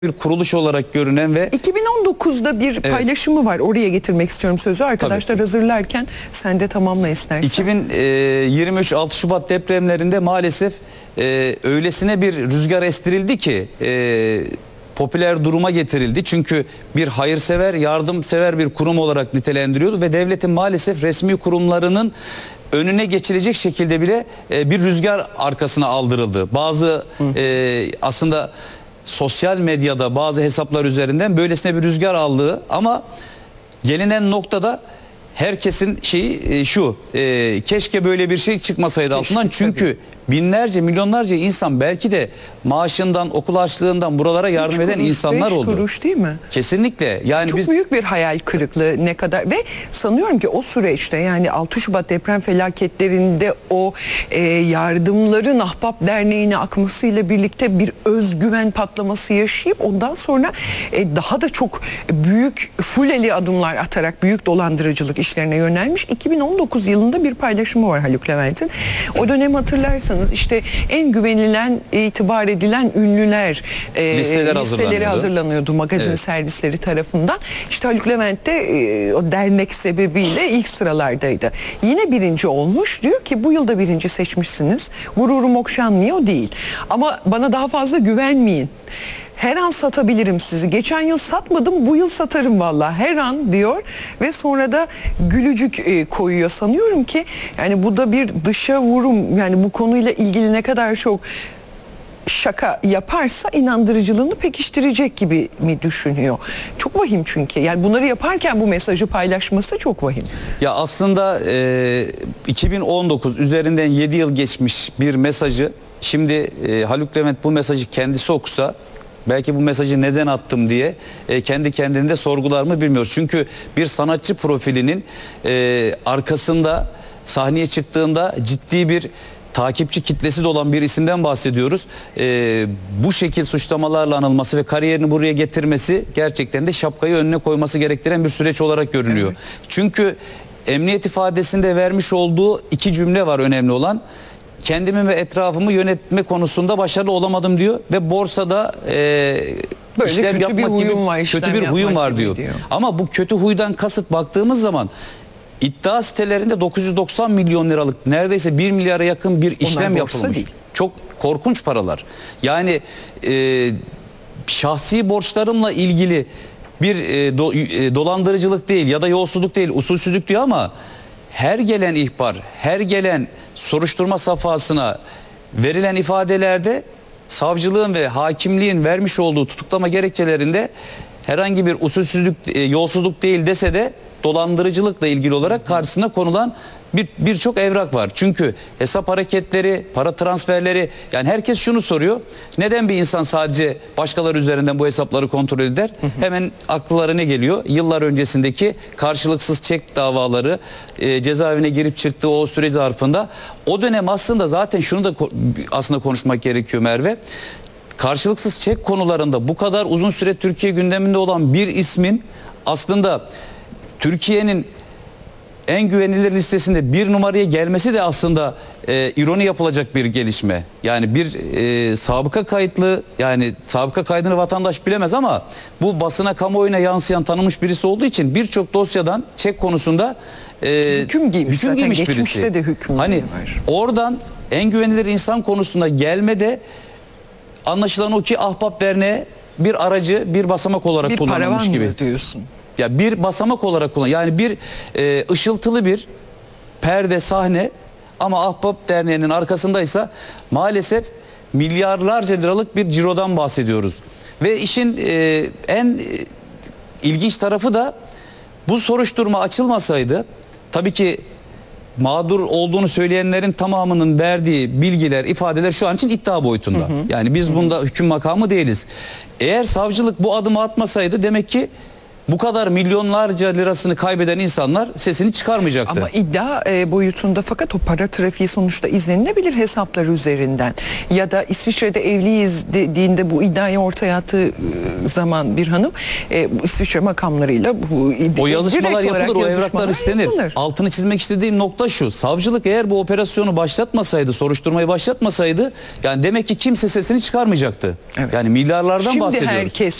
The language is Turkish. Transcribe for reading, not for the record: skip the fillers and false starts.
bir kuruluş olarak görünen ve 2019'da bir paylaşımı var. Oraya getirmek istiyorum sözü. Arkadaşlar hazırlarken sen de tamamla istersen. 2023 6 Şubat depremlerinde maalesef öylesine bir rüzgar estirildi ki popüler duruma getirildi. Çünkü bir hayırsever, yardımsever bir kurum olarak nitelendiriyordu ve devletin maalesef resmi kurumlarının önüne geçilecek şekilde bile bir rüzgar arkasına aldırıldı. Bazı aslında sosyal medyada bazı hesaplar üzerinden böylesine bir rüzgar aldığı, ama gelinen noktada herkesin şeyi şu, keşke böyle bir şey çıkmasaydı altından, çünkü binlerce milyonlarca insan belki de maaşından, okul harçlığından buralara yardım eden insanlar oldu. 5 kuruş değil mi? Kesinlikle. Yani çok büyük bir hayal kırıklığı ne kadar, ve sanıyorum ki o süreçte, yani 6 Şubat deprem felaketlerinde o yardımların Ahbap Derneği'ne akmasıyla birlikte bir özgüven patlaması yaşayıp ondan sonra daha da çok büyük fuleli adımlar atarak büyük dolandırıcılık işlerine yönelmiş. 2019 yılında bir paylaşımı var Haluk Levent'in. O dönem hatırlarsanız işte en güvenilen, itibar edilen ünlüler listeleri hazırlanıyordu magazin servisleri tarafından. İşte Haluk Levent de o dernek sebebiyle ilk sıralardaydı. Yine birinci olmuş. Diyor ki bu yılda birinci seçmişsiniz. Gururum okşanmıyor değil. Ama bana daha fazla güvenmeyin. Her an satabilirim sizi. Geçen yıl satmadım, bu yıl satarım vallahi. Her an diyor ve sonra da gülücük koyuyor. Sanıyorum ki yani bu da bir dışa vurum. Yani bu konuyla ilgili ne kadar çok şaka yaparsa inandırıcılığını pekiştirecek gibi mi düşünüyor? Çok vahim çünkü. Yani bunları yaparken bu mesajı paylaşması çok vahim. Ya aslında 2019 üzerinden 7 yıl geçmiş bir mesajı şimdi Haluk Levent bu mesajı kendisi okusa, belki bu mesajı neden attım diye kendi kendinde sorgular mı bilmiyoruz. Çünkü bir sanatçı profilinin arkasında sahneye çıktığında ciddi bir takipçi kitlesi de olan bir isimden bahsediyoruz. Bu şekil suçlamalarla anılması ve kariyerini buraya getirmesi gerçekten de şapkayı önüne koyması gerektiren bir süreç olarak görünüyor. Evet. Çünkü emniyet ifadesinde vermiş olduğu iki cümle var önemli olan. Kendimi ve etrafımı yönetme konusunda başarılı olamadım diyor ve borsada böyle işlem kötü bir huyum var, kötü bir huyum var diyor. Ama bu kötü huydan kasıt baktığımız zaman iddia sitelerinde 990 milyon liralık, neredeyse 1 milyara yakın bir işlem yapılmış. Değil. Çok korkunç paralar. Yani şahsi borçlarımla ilgili bir dolandırıcılık değil ya da yolsuzluk değil, usulsüzlük diyor, ama her gelen ihbar, her gelen soruşturma safhasına verilen ifadelerde savcılığın ve hakimliğin vermiş olduğu tutuklama gerekçelerinde herhangi bir usulsüzlük, yolsuzluk değil dese de dolandırıcılıkla ilgili olarak karşısına konulan birçok evrak var. Çünkü hesap hareketleri, para transferleri, yani herkes şunu soruyor. Neden bir insan sadece başkaları üzerinden bu hesapları kontrol eder? Hemen akıllara ne geliyor? Yıllar öncesindeki karşılıksız çek davaları, cezaevine girip çıktığı o süre zarfında. O dönem aslında zaten şunu da aslında konuşmak gerekiyor Merve. Karşılıksız çek konularında bu kadar uzun süre Türkiye gündeminde olan bir ismin aslında Türkiye'nin en güvenilir listesinde bir numaraya gelmesi de aslında ironi yapılacak bir gelişme. Yani bir sabıka kayıtlı, yani sabıka kaydını vatandaş bilemez ama bu basına, kamuoyuna yansıyan tanınmış birisi olduğu için birçok dosyadan çek konusunda hüküm giymiş birisi. De hüküm hani var. Oradan en güvenilir insan konusunda gelmede anlaşılan o ki Ahbap Derneği bir aracı, bir basamak olarak kullanılmış gibi. Bir diyorsun. Ya bir basamak olarak kullan. Yani bir ışıltılı bir perde, sahne, ama Ahbap Derneği'nin arkasındaysa maalesef milyarlarca liralık bir cirodan bahsediyoruz. Ve işin en ilginç tarafı da bu soruşturma açılmasaydı, tabii ki mağdur olduğunu söyleyenlerin tamamının verdiği bilgiler, ifadeler şu an için iddia boyutunda. Yani biz bunda hüküm makamı değiliz. Eğer savcılık bu adımı atmasaydı demek ki bu kadar milyonlarca lirasını kaybeden insanlar sesini çıkarmayacaktı. Ama iddia boyutunda, fakat o para trafiği sonuçta izlenilebilir hesaplar üzerinden. Ya da İsviçre'de evliyiz dediğinde bu iddiayı ortaya attığı zaman bir hanım bu İsviçre makamlarıyla bu O yazışmalar direkt olarak yapılır, o evraklar yazışmalar istenir. yapılır. Altını çizmek istediğim nokta şu: savcılık eğer bu operasyonu başlatmasaydı, soruşturmayı başlatmasaydı, yani demek ki kimse sesini çıkarmayacaktı. Evet. Yani milyarlardan Şimdi bahsediyoruz. herkes